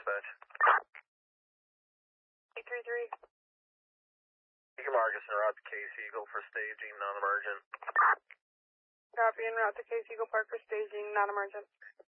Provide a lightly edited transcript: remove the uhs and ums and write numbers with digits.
dispatch. 833. Beacon Marcus en route to Case Eagle for staging, non-emergent. Copy, en route to Case Eagle Park for staging, non-emergent.